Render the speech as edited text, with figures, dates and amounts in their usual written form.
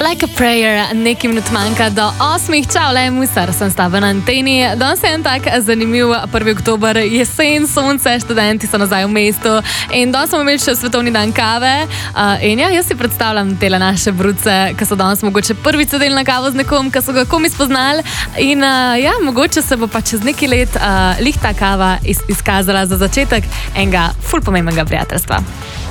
Like a prayer, nekaj minut manjka do 8. Čau, le musar, sem s tabo na anteni. Danes je en tak zanimiv 1. oktober, jesen, sonce, študenti so nazaj v mestu in danes smo imeli še svetovni dan kave. In ja, jaz si predstavljam tele naše bruce, ki so danes mogoče prvič sedeli na kavo z nekom, ki so ga komi spoznali. In ja, mogoče se bo pa čez nekaj let lih ta kava izkazala za začetek enega ful pomembnega prijateljstva.